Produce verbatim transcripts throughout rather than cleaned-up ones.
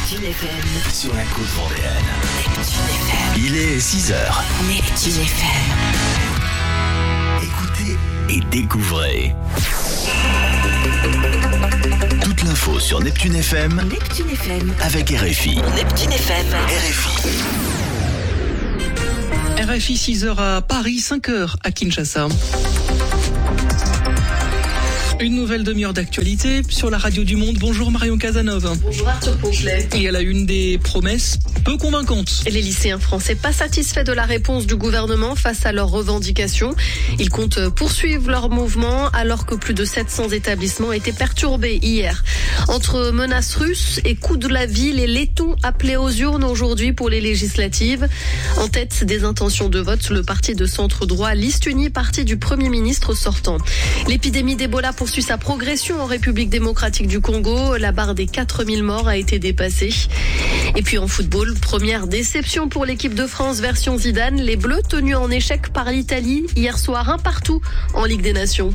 Neptune F M. Sur la côte vendéenne. Neptune F M. Il est six heures. Neptune F M. Écoutez et découvrez. Toute l'info sur Neptune F M. Neptune F M. Avec R F I. Neptune F M. R F I. R F I six heures à Paris, cinq heures à Kinshasa. Une nouvelle demi-heure d'actualité sur la radio du Monde. Bonjour Marion Casanova. Bonjour Arthur Poncelet. Et elle a une des promesses peu convaincantes. Les lycéens français pas satisfaits de la réponse du gouvernement face à leurs revendications. Ils comptent poursuivre leur mouvement alors que plus de sept cents établissements étaient perturbés hier. Entre menaces russes et coups de la vie, les Lettons appelés aux urnes aujourd'hui pour les législatives. En tête des intentions de vote, le parti de centre droit Liste Unie, parti du Premier ministre sortant. L'épidémie d'Ebola poursuit sa progression en République démocratique du Congo. La barre des quatre mille morts a été dépassée. Et puis en football, première déception pour l'équipe de France version Zidane. Les Bleus tenus en échec par l'Italie hier soir, un partout en Ligue des Nations.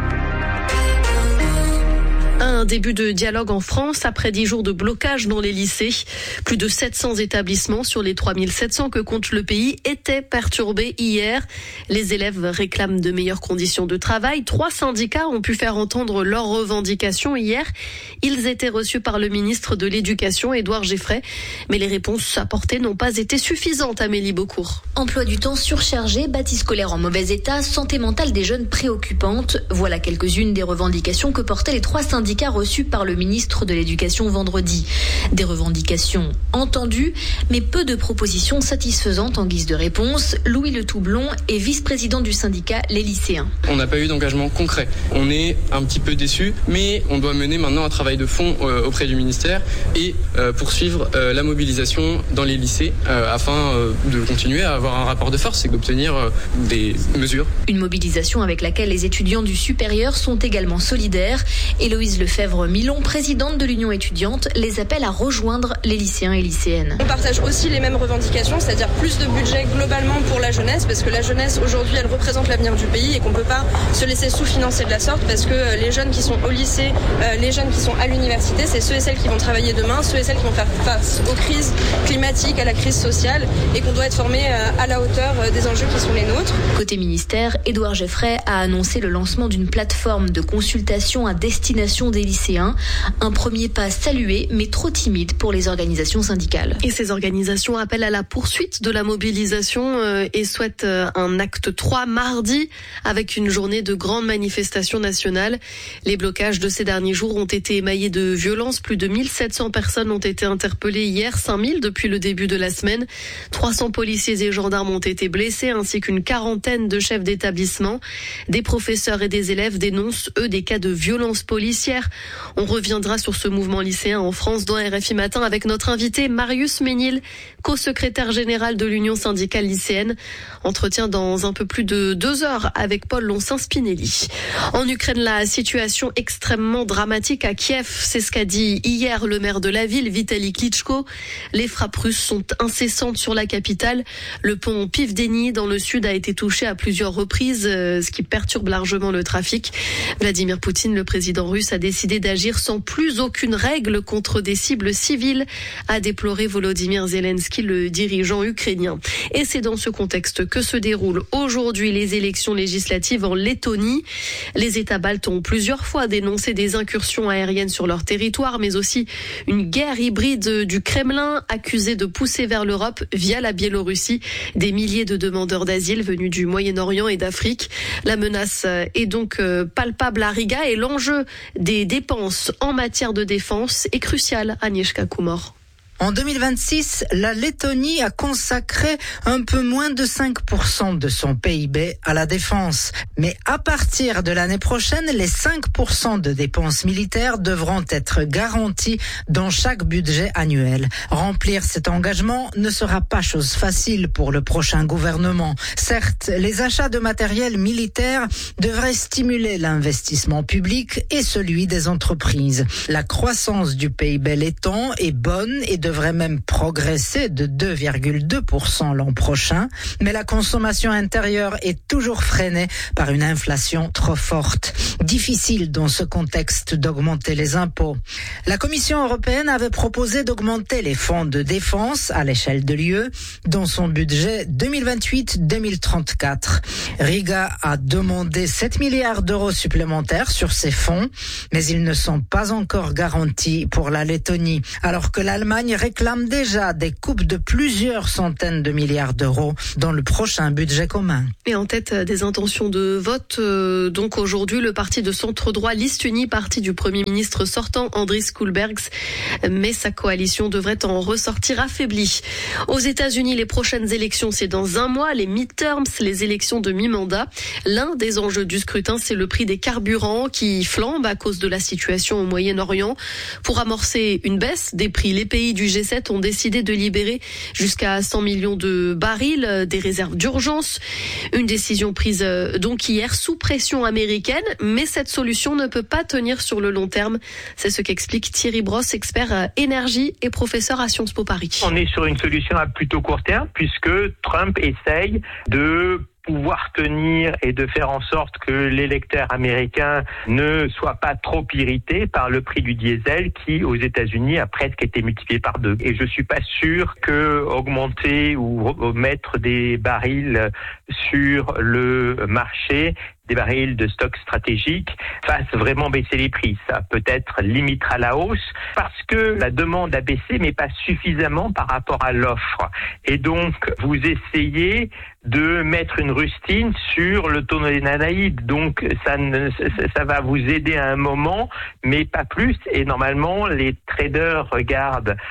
Un début de dialogue en France après dix jours de blocage dans les lycées. Plus de sept cents établissements sur les trois mille sept cents que compte le pays étaient perturbés hier. Les élèves réclament de meilleures conditions de travail. Trois syndicats ont pu faire entendre leurs revendications hier. Ils étaient reçus par le ministre de l'Éducation, Édouard Geffray. Mais les réponses apportées n'ont pas été suffisantes, Amélie Beaucourt. Emploi du temps surchargé, bâti scolaire en mauvais état, santé mentale des jeunes préoccupante. Voilà quelques-unes des revendications que portaient les trois syndicats reçus par le ministre de l'Éducation vendredi. Des revendications entendues, mais peu de propositions satisfaisantes en guise de réponse. Louis Le Toublon est vice-président du syndicat Les Lycéens. On n'a pas eu d'engagement concret. On est un petit peu déçus, mais on doit mener maintenant un travail de fond euh, auprès du ministère et euh, poursuivre euh, la mobilisation dans les lycées euh, afin euh, de continuer à avoir un rapport de force et d'obtenir euh, des mesures. Une mobilisation avec laquelle les étudiants du supérieur sont également solidaires. Héloïse Lefebvre-Milon, présidente de l'Union étudiante, les appelle à rejoindre les lycéens et lycéennes. On partage aussi les mêmes revendications, c'est-à-dire plus de budget globalement pour la jeunesse, parce que la jeunesse aujourd'hui elle représente l'avenir du pays et qu'on ne peut pas se laisser sous-financer de la sorte, parce que les jeunes qui sont au lycée, les jeunes qui sont à l'université, c'est ceux et celles qui vont travailler demain, ceux et celles qui vont faire face aux crises climatiques, à la crise sociale, et qu'on doit être formés à la hauteur des enjeux qui sont les nôtres. Côté ministère, Édouard Geffray a annoncé le lancement d'une plateforme de consultation à destination des lycéens. Un premier pas salué, mais trop timide pour les organisations syndicales. Et ces organisations appellent à la poursuite de la mobilisation euh, et souhaitent euh, un acte trois mardi avec une journée de grande manifestation nationale. Les blocages de ces derniers jours ont été émaillés de violences. Plus de mille sept cents personnes ont été interpellées hier, cinq mille depuis le début de la semaine. trois cents policiers et gendarmes ont été blessés ainsi qu'une quarantaine de chefs d'établissement. Des professeurs et des élèves dénoncent, eux, des cas de violences policières. On reviendra sur ce mouvement lycéen en France dans R F I Matin avec notre invité Marius Ménil, co-secrétaire général de l'Union syndicale lycéenne. Entretien dans un peu plus de deux heures avec Paul Loncin-Spinelli. En Ukraine, la situation extrêmement dramatique à Kiev. C'est ce qu'a dit hier le maire de la ville, Vitali Klitschko. Les frappes russes sont incessantes sur la capitale. Le pont Pivdeni dans le sud a été touché à plusieurs reprises, ce qui perturbe largement le trafic. Vladimir Poutine, le président russe, a décidé d'agir sans plus aucune règle contre des cibles civiles, a déploré Volodymyr Zelensky, le dirigeant ukrainien. Et c'est dans ce contexte que se déroulent aujourd'hui les élections législatives en Lettonie. Les États baltes ont plusieurs fois dénoncé des incursions aériennes sur leur territoire, mais aussi une guerre hybride du Kremlin, accusée de pousser vers l'Europe via la Biélorussie des milliers de demandeurs d'asile venus du Moyen-Orient et d'Afrique. La menace est donc palpable à Riga et l'enjeu des dépenses en matière de défense est crucial, Agnieszka Kumor. En deux mille vingt-six, la Lettonie a consacré un peu moins de cinq pour cent de son P I B à la défense. Mais à partir de l'année prochaine, les cinq pour cent de dépenses militaires devront être garantis dans chaque budget annuel. Remplir cet engagement ne sera pas chose facile pour le prochain gouvernement. Certes, les achats de matériel militaire devraient stimuler l'investissement public et celui des entreprises. La croissance du P I B letton est bonne et de devrait même progresser de deux virgule deux pour cent l'an prochain, mais la consommation intérieure est toujours freinée par une inflation trop forte. Difficile dans ce contexte d'augmenter les impôts. La Commission européenne avait proposé d'augmenter les fonds de défense à l'échelle de l'U E dans son budget deux mille vingt-huit deux mille trente-quatre. Riga a demandé sept milliards d'euros supplémentaires sur ces fonds, mais ils ne sont pas encore garantis pour la Lettonie, alors que l'Allemagne réclame déjà des coupes de plusieurs centaines de milliards d'euros dans le prochain budget commun. Et en tête des intentions de vote, euh, donc aujourd'hui, le parti de centre-droit Liste Unie, parti du Premier ministre sortant Andris Kulbergs, mais sa coalition devrait en ressortir affaiblie. Aux États-Unis, les prochaines élections, c'est dans un mois, les midterms, les élections de mi-mandat. L'un des enjeux du scrutin, c'est le prix des carburants qui flambe à cause de la situation au Moyen-Orient. Pour amorcer une baisse des prix, les pays du G sept ont décidé de libérer jusqu'à cent millions de barils des réserves d'urgence. Une décision prise donc hier sous pression américaine, mais cette solution ne peut pas tenir sur le long terme. C'est ce qu'explique Thierry Brosse, expert énergie et professeur à Sciences Po Paris. On est sur une solution à plutôt court terme puisque Trump essaye de pouvoir tenir et de faire en sorte que l'électeur américain ne soit pas trop irrité par le prix du diesel qui, aux États-Unis, a presque été multiplié par deux. Et je suis pas sûr que augmenter ou mettre des barils sur le marché, des barils de stock stratégique, fasse vraiment baisser les prix. Ça peut-être limitera la hausse parce que la demande a baissé, mais pas suffisamment par rapport à l'offre. Et donc, vous essayez de mettre une rustine sur le taux des nanaïdes. Donc, ça, ne, ça, ça va vous aider à un moment, mais pas plus. Et normalement, les traders regardent euh,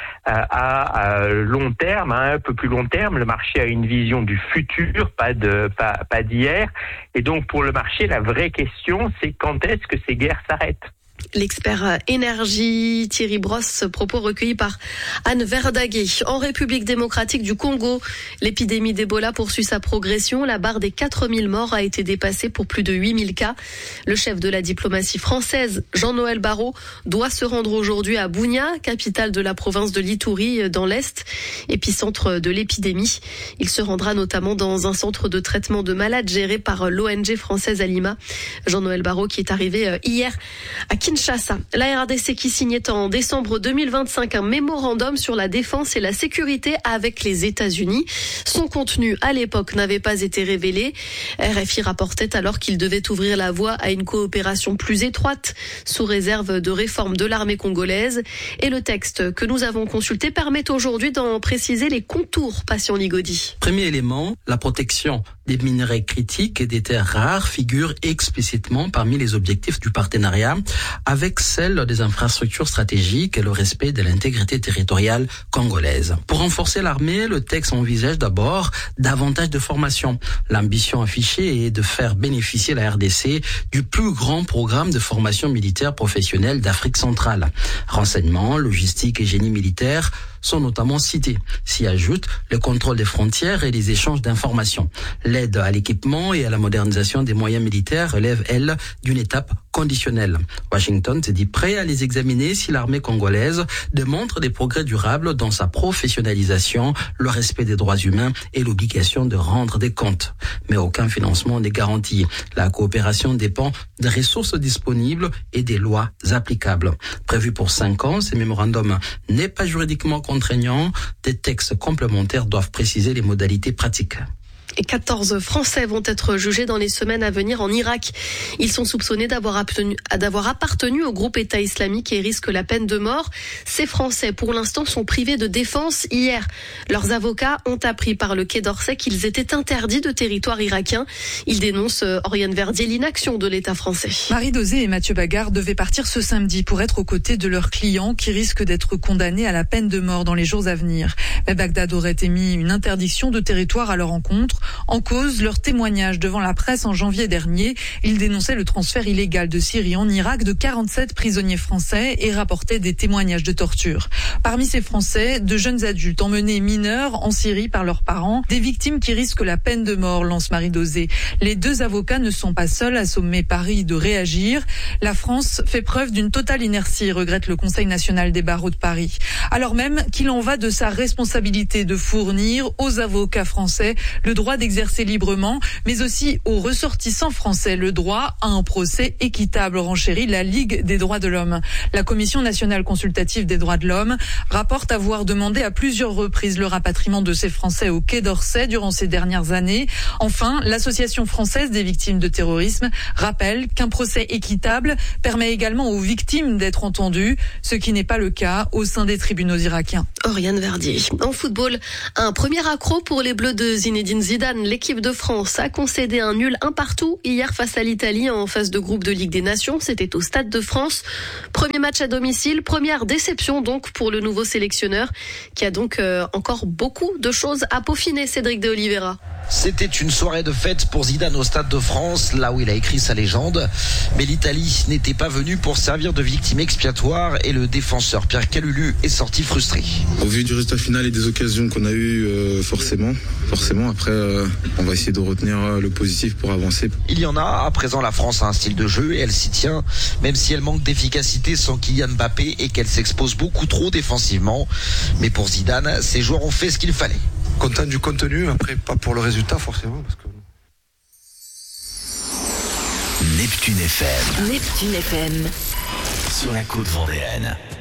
à, à long terme, à un peu plus long terme. Le marché a une vision du futur, pas de, pas, pas d'hier. Et donc, pour le marché, la vraie question, c'est quand est-ce que ces guerres s'arrêtent ? L'expert énergie Thierry Brosse, propos recueillis par Anne Verdaguet. En République démocratique du Congo, l'épidémie d'Ebola poursuit sa progression. La barre des quatre mille morts a été dépassée pour plus de huit mille cas. Le chef de la diplomatie française, Jean-Noël Barrot, doit se rendre aujourd'hui à Bunia, capitale de la province de l'Ituri dans l'Est, épicentre de l'épidémie. Il se rendra notamment dans un centre de traitement de malades géré par l'O N G française à Lima. Jean-Noël Barrot qui est arrivé hier à Kinshasa. La R D C qui signait en décembre deux mille vingt-cinq un mémorandum sur la défense et la sécurité avec les États-Unis. Son contenu à l'époque n'avait pas été révélé. R F I rapportait alors qu'il devait ouvrir la voie à une coopération plus étroite sous réserve de réforme de l'armée congolaise. Et le texte que nous avons consulté permet aujourd'hui d'en préciser les contours, Patient Ligodi. Premier élément, la protection des minerais critiques et des terres rares figure explicitement parmi les objectifs du partenariat, avec celle des infrastructures stratégiques et le respect de l'intégrité territoriale congolaise. Pour renforcer l'armée, le texte envisage d'abord davantage de formation. L'ambition affichée est de faire bénéficier la R D C du plus grand programme de formation militaire professionnelle d'Afrique centrale. Renseignements, logistique et génie militaire sont notamment cités. S'y ajoute le contrôle des frontières et les échanges d'informations. L'aide à l'équipement et à la modernisation des moyens militaires relève, elle, d'une étape conditionnelle. Washington se dit prêt à les examiner si l'armée congolaise démontre des progrès durables dans sa professionnalisation, le respect des droits humains et l'obligation de rendre des comptes. Mais aucun financement n'est garanti. La coopération dépend des ressources disponibles et des lois applicables. Prévu pour cinq ans, ce mémorandum n'est pas juridiquement contraignant. Des textes complémentaires doivent préciser les modalités pratiques. Et quatorze Français vont être jugés dans les semaines à venir en Irak. Ils sont soupçonnés d'avoir appartenu, d'avoir appartenu au groupe État islamique et risquent la peine de mort. Ces Français, pour l'instant, sont privés de défense. Hier, leurs avocats ont appris par le Quai d'Orsay qu'ils étaient interdits de territoire irakien. Ils dénoncent, Oriane Verdier, l'inaction de l'État français. Marie Dosé et Mathieu Bagard devaient partir ce samedi pour être aux côtés de leurs clients qui risquent d'être condamnés à la peine de mort dans les jours à venir. Mais Bagdad aurait émis une interdiction de territoire à leur encontre. En cause, leur témoignage devant la presse en janvier dernier. Ils dénonçaient le transfert illégal de Syrie en Irak de quarante-sept prisonniers français et rapportaient des témoignages de torture. Parmi ces Français, de jeunes adultes emmenés mineurs en Syrie par leurs parents, des victimes qui risquent la peine de mort, lance Marie Dosé. Les deux avocats ne sont pas seuls à sommer Paris de réagir. La France fait preuve d'une totale inertie, regrette le Conseil national des barreaux de Paris. Alors même qu'il en va de sa responsabilité de fournir aux avocats français le droit d'exercer librement, mais aussi aux ressortissants français le droit à un procès équitable, renchérit la Ligue des droits de l'homme. La Commission nationale consultative des droits de l'homme rapporte avoir demandé à plusieurs reprises le rapatriement de ces Français au Quai d'Orsay durant ces dernières années. Enfin, l'Association française des victimes de terrorisme rappelle qu'un procès équitable permet également aux victimes d'être entendues, ce qui n'est pas le cas au sein des tribunaux irakiens. Oriane Verdier. En football, un premier accro pour les Bleus de Zinedine Zidane. L'équipe de France a concédé un nul un partout hier face à l'Italie en phase de groupe de Ligue des Nations. C'était au Stade de France. Premier match à domicile, première déception donc pour le nouveau sélectionneur qui a donc euh, encore beaucoup de choses à peaufiner, Cédric de Oliveira. C'était une soirée de fête pour Zidane au Stade de France, là où il a écrit sa légende. Mais l'Italie n'était pas venue pour servir de victime expiatoire et le défenseur Pierre Calulu est sorti frustré. Au vu du résultat final et des occasions qu'on a eues, euh, forcément, forcément, après, euh, on va essayer de retenir le positif pour avancer. Il y en a. À présent, la France a un style de jeu et elle s'y tient, même si elle manque d'efficacité sans Kylian Mbappé et qu'elle s'expose beaucoup trop défensivement. Mais pour Zidane, ces joueurs ont fait ce qu'il fallait. Content du contenu, après pas pour le résultat forcément. Parce que... Neptune F M. Neptune F M. Sur la côte vendéenne.